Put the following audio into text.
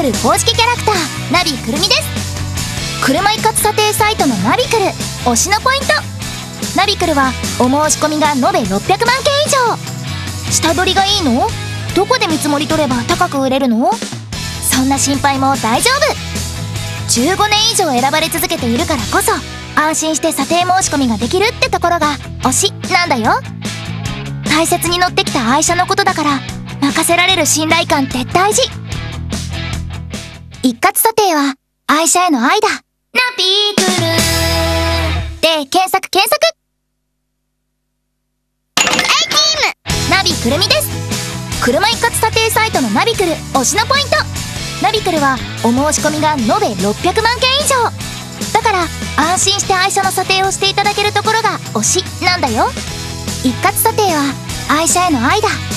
ル公式キャラクターナビくるみです。車一括査定サイトのナビクル推しのポイント。ナビクルはお申し込みが延べ600万件以上。下取りがいいの？どこで見積もり取れば高く売れるの？そんな心配も大丈夫。15年以上選ばれ続けているからこそ安心して査定申し込みができるってところが推しなんだよ。大切に乗ってきた愛車のことだから任せられる信頼感って大事。一括査定は愛車への愛だ。ナビクルで検索ナビくるみです。車一括査定サイトのナビクル推しのポイント。ナビクルはお申し込みが延べ600万件以上だから安心して愛車の査定をしていただけるところが推しなんだよ。一括査定は愛車への愛だ。